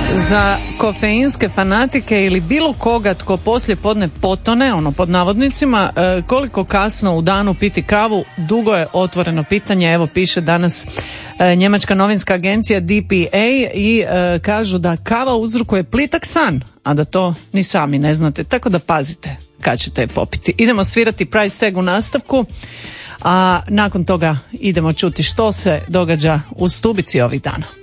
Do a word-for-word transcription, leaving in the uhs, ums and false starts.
Za kofeinske fanatike ili bilo koga tko poslije podne potone, ono pod navodnicima, koliko kasno u danu piti kavu, dugo je otvoreno pitanje. Evo piše danas njemačka novinska agencija D P A i kažu da kava uzrokuje plitak san, a da to ni sami ne znate, tako da pazite kad ćete je popiti. Idemo svirati Price Tag u nastavku, a nakon toga idemo čuti što se događa u Stubici ovih dana.